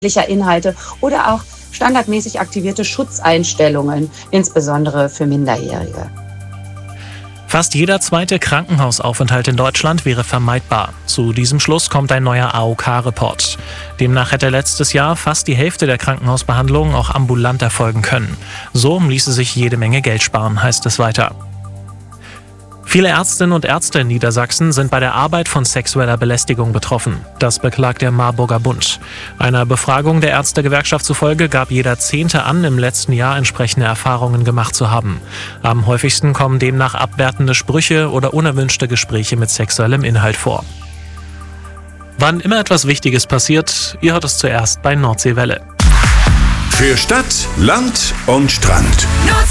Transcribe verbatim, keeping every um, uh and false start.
Inhalte oder auch standardmäßig aktivierte Schutzeinstellungen, insbesondere für Minderjährige. Fast jeder zweite Krankenhausaufenthalt in Deutschland wäre vermeidbar. Zu diesem Schluss kommt ein neuer A O K-Report. Demnach hätte letztes Jahr fast die Hälfte der Krankenhausbehandlungen auch ambulant erfolgen können. So ließe sich jede Menge Geld sparen, heißt es weiter. Viele Ärztinnen und Ärzte in Niedersachsen sind bei der Arbeit von sexueller Belästigung betroffen. Das beklagt der Marburger Bund. Einer Befragung der Ärztegewerkschaft zufolge gab jeder Zehnte an, im letzten Jahr entsprechende Erfahrungen gemacht zu haben. Am häufigsten kommen demnach abwertende Sprüche oder unerwünschte Gespräche mit sexuellem Inhalt vor. Wann immer etwas Wichtiges passiert, ihr hört es zuerst bei Nordseewelle. Für Stadt, Land und Strand.